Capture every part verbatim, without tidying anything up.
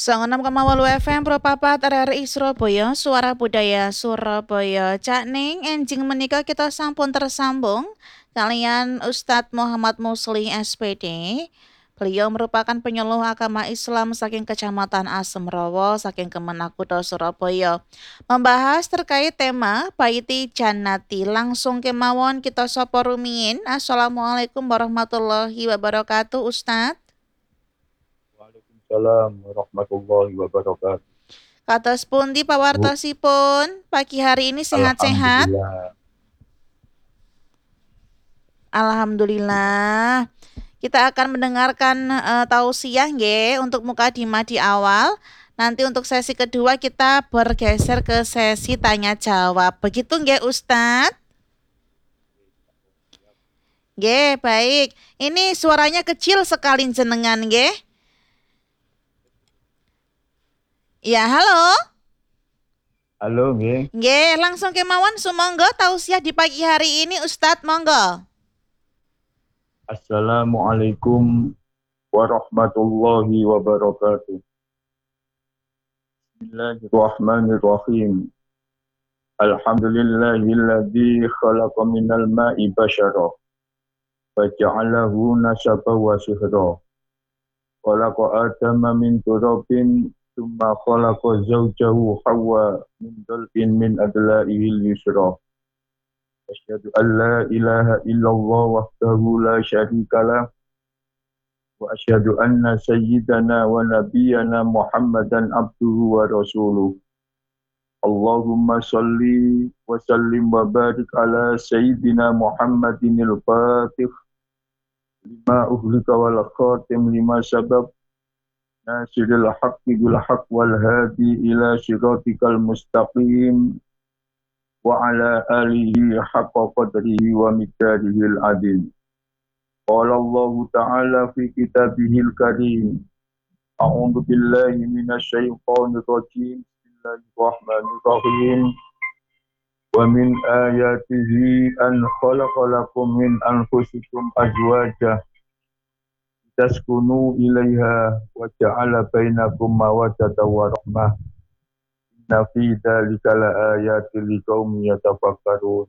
Sangenam koma walu F M Pro Papat R R I Surabaya, Suara Budaya Surabaya. Cak Ning, enjing menika kita sampun tersambung kalian Ustadz Muhammad Musli S P D. Beliau merupakan penyuluh agama Islam saking Kecamatan Asemrowo, saking Kemenak Kutha Surabaya. Membahas terkait tema Baiti Jannati. Langsung kemawon kita sapa rumiyin. Assalamualaikum warahmatullahi wabarakatuh, Ustadz. Waalaikumsalam warahmatullahi wabarakatuh. Kados pundi Bu, pawartosipun pagi hari ini, sehat-sehat? Alhamdulillah. Alhamdulillah. Kita akan mendengarkan uh, tausiah nggih untuk mukadimah di awal. Nanti untuk sesi kedua kita bergeser ke sesi tanya jawab. Begitu nggih Ustadz? Nggih, baik. Ini suaranya kecil sekali jenengan nggih. Ya, halo. Halo, nggih. Nggih, langsung kemawon sumangga tausiah di pagi hari ini Ustadz, monggo. Assalamualaikum warahmatullahi wabarakatuh. Bismillahirrahmanirrahim. Alhamdulillahilladzi khalaqa minal ma'i basyara wa ja'alahu nasaban wa sihra. Khalaqa Adama min turabin thumma khalaqa zawjahu Hawwa min dhal'in min adla'ihil yusra. Asyhadu an la ilaha illallah wahdahu la syarika lah wa asyhadu anna sayyidana wa nabiyyana Muhammadan abduhu wa rasuluh. Allahumma salli wa sallim wa barik ala sayyidina Muhammadinil fatih lima uhlika wal khatim lima sabab nasiril haqqi bil haqq wal hadi ila siratikal mustaqim wa ala alihi haqqa qadrihi wa miqdarihil adil. Qala Allah ta'ala fi kitabihil karim. A'udzu billahi minasy syaithanir rajim. Bismillahirrahmanirrahim. Wa min ayatihi an khalaqa lakum min anfusikum azwaja taskunu ilaiha wa ja'ala bainakum mawaddatan wa rahmah. Inna fi dzalika laayatin liqaumin yatafakkarun.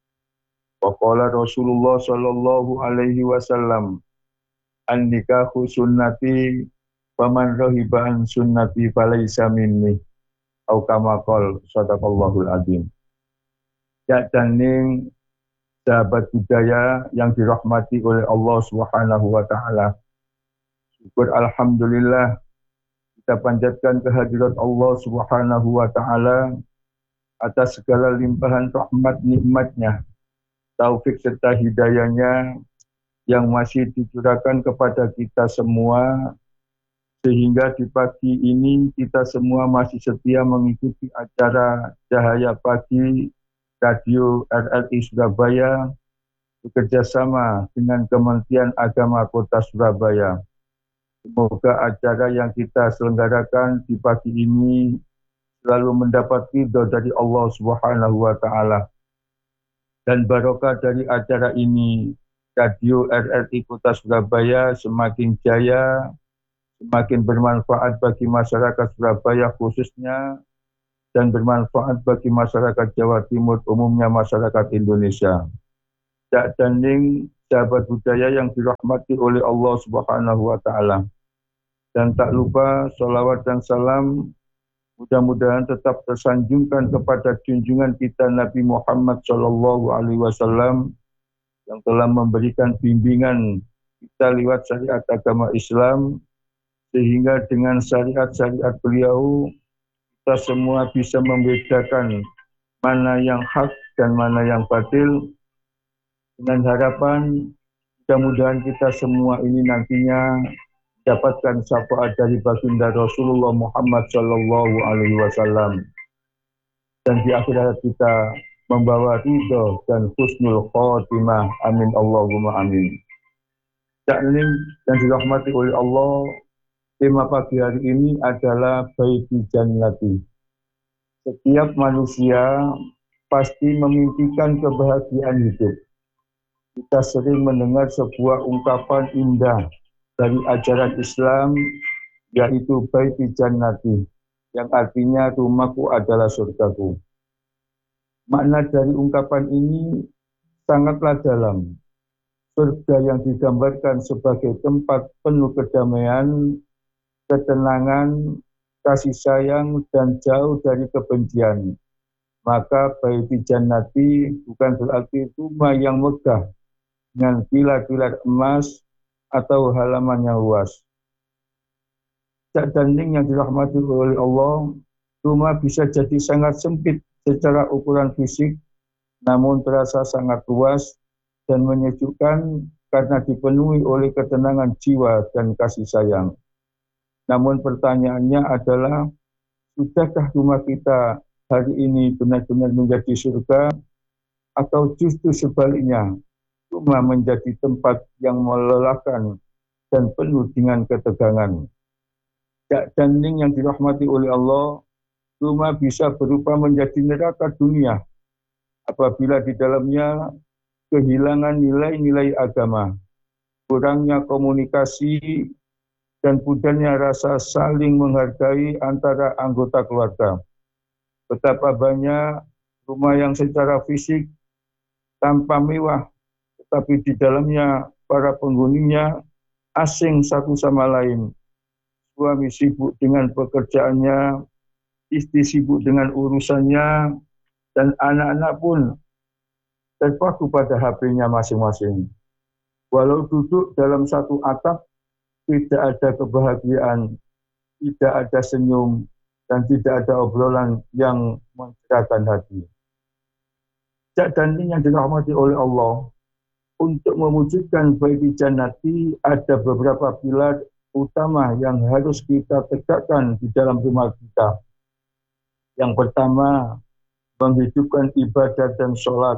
Wa qala Rasulullah sallallahu alaihi wasallam, an-nikahu sunnati faman rahiba an sunnati falaysa minni. Au kama qala sadaqallahul azim. Ya janing sahabat budaya yang dirahmati oleh Allah Subhanahu wa taala. Syukur alhamdulillah kita panjatkan kehadirat Allah Subhanahu wa taala atas segala limpahan rahmat nikmatnya, taufik serta hidayahnya yang masih dicurahkan kepada kita semua, sehingga di pagi ini kita semua masih setia mengikuti acara Cahaya Pagi Radio R R I Surabaya bekerjasama dengan Kementerian Agama Kota Surabaya. Semoga acara yang kita selenggarakan di pagi ini selalu mendapat ridho dari Allah Subhanahu wa taala. Dan barokah dari acara ini, Radio R R I Kota Surabaya semakin jaya, semakin bermanfaat bagi masyarakat Surabaya khususnya, dan bermanfaat bagi masyarakat Jawa Timur umumnya, masyarakat Indonesia. Cak Daning, sahabat budaya yang dirahmati oleh Allah Subhanahu wa taala. Dan tak lupa salawat dan salam mudah-mudahan tetap tersanjungkan kepada junjungan kita Nabi Muhammad sallallahu alaihi wasallam yang telah memberikan bimbingan kita lewat syariat agama Islam, sehingga dengan syariat-syariat beliau kita semua bisa membedakan mana yang hak dan mana yang batil, dengan harapan mudah-mudahan kita semua ini nantinya dapatkan syafaat dari baginda Rasulullah Muhammad sallallahu alaihi wasallam, dan di akhirat kita membawa ridho dan husnul khotimah. Amin Allahumma amin. Cakning yang dirahmati oleh Allah, tema pagi hari ini adalah Baiti Jannati. Setiap manusia pasti memimpikan kebahagiaan hidup. Kita sering mendengar sebuah ungkapan indah dari ajaran Islam yaitu baiti jannati, yang artinya rumahku adalah surgaku. Makna dari ungkapan ini sangatlah dalam. Surga yang digambarkan sebagai tempat penuh kedamaian, ketenangan, kasih sayang, dan jauh dari kebencian. Maka baiti jannati bukan berarti rumah yang megah dengan pilar-pilar emas atau halaman yang luas. Cak Danding yang dirahmati oleh Allah, rumah bisa jadi sangat sempit secara ukuran fisik, namun terasa sangat luas dan menyejukkan karena dipenuhi oleh ketenangan jiwa dan kasih sayang. Namun pertanyaannya adalah, sudahkah rumah kita hari ini benar-benar menjadi surga, atau justru sebaliknya, rumah menjadi tempat yang melelahkan dan penuh dengan ketegangan? Cak Danding yang dirahmati oleh Allah, rumah bisa berubah menjadi neraka dunia apabila di dalamnya kehilangan nilai-nilai agama, kurangnya komunikasi, dan pudahnya rasa saling menghargai antara anggota keluarga. Betapa banyak rumah yang secara fisik tanpa mewah, tetapi di dalamnya para penghuninya asing satu sama lain. Suami sibuk dengan pekerjaannya, istri sibuk dengan urusannya, dan anak-anak pun terpaku pada H P-nya masing-masing. Walau duduk dalam satu atap, tidak ada kebahagiaan, tidak ada senyum, dan tidak ada obrolan yang mencerahkan hati. Cak Danding yang dirahmati oleh Allah, untuk mewujudkan baiti jannati ada beberapa pilar utama yang harus kita tegakkan di dalam rumah kita. Yang pertama, menghidupkan ibadah dan sholat.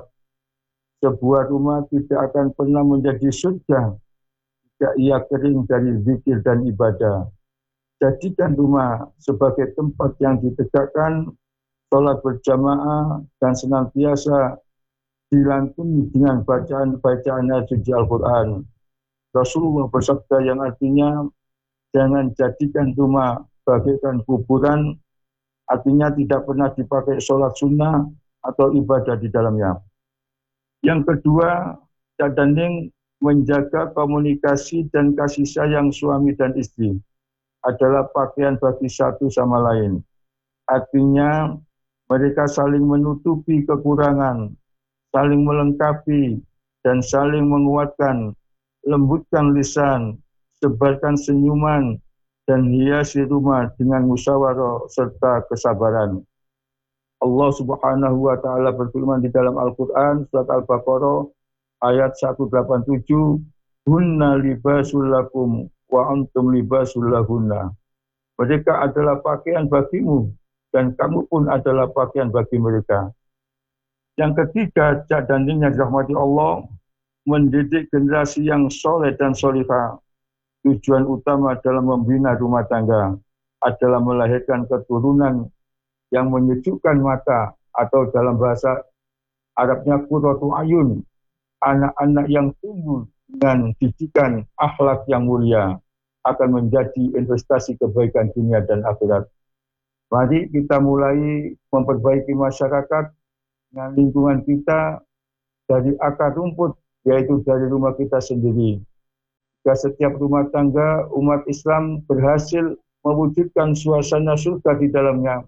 Sebuah rumah tidak akan pernah menjadi surga jika ia kering dari zikir dan ibadah. Jadikan rumah sebagai tempat yang ditegakkan, sholat berjamaah, dan senantiasa dilantuni dengan bacaan-bacaan suci Al-Quran. Rasulullah bersabda yang artinya, jangan jadikan rumah bagaikan kuburan, artinya tidak pernah dipakai sholat sunnah atau ibadah di dalamnya. Yang kedua, Cak Danding menjaga komunikasi dan kasih sayang suami dan istri adalah pakaian bagi satu sama lain. Artinya, mereka saling menutupi kekurangan, saling melengkapi, dan saling menguatkan. Lembutkan lisan, sebarkan senyuman, dan hiasi rumah dengan musyawarah serta kesabaran. Allah Subhanahu wa taala berfirman di dalam Al-Qur'an surat Al-Baqarah ayat seratus delapan puluh tujuh, "Hunna libasul lakum wa antum libasul lahunna." Mereka adalah pakaian bagimu dan kamu pun adalah pakaian bagi mereka. Yang ketiga, Cak Danding yang dirahmati Allah, mendidik generasi yang soleh dan solihah. Tujuan utama dalam membina rumah tangga adalah melahirkan keturunan yang menyejukkan mata, atau dalam bahasa Arabnya qurratu ayun, anak-anak yang tumbuh dengan didikan akhlak yang mulia akan menjadi investasi kebaikan dunia dan akhirat. Mari kita mulai memperbaiki masyarakat dengan lingkungan kita dari akar rumput, yaitu dari rumah kita sendiri. Jika setiap rumah tangga umat Islam berhasil mewujudkan suasana surga di dalamnya,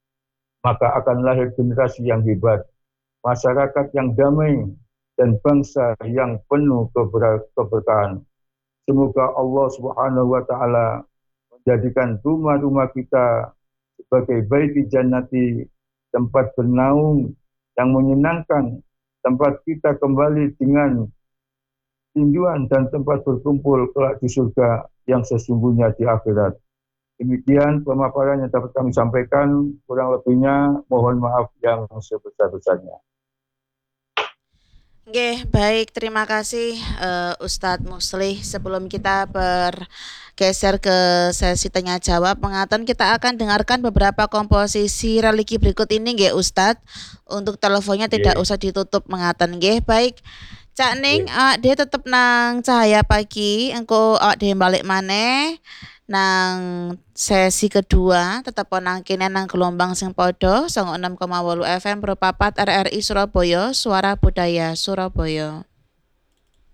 maka akan lahir generasi yang hebat, masyarakat yang damai, dan bangsa yang penuh keberkahan. Semoga Allah Subhanahu wa taala menjadikan rumah-rumah kita sebagai baiti jannati, tempat bernaung yang menyenangkan, tempat kita kembali dengan tinjuan dan tempat berkumpul kelak di surga yang sesungguhnya di akhirat. Demikian pemaparan yang dapat kami sampaikan, kurang lebihnya mohon maaf yang sebesar-besarnya. Oke, baik, terima kasih uh, Ustadz Muslih. Sebelum kita bergeser ke sesi tanya jawab, pengaton kita akan dengarkan beberapa komposisi religi berikut ini nggih Ustadz. Untuk teleponnya yeah. tidak usah ditutup mengaton nggih. Baik. Cak Ning, yeah. uh, dia tetep nang Cahaya Pagi, engko awak uh, dhewe balik maneh. Nang sesi kedua tetep nang kene nang gelombang sing padha sanga enam koma wolu F M Pro papat R R I Surabaya, Suara Budaya Surabaya.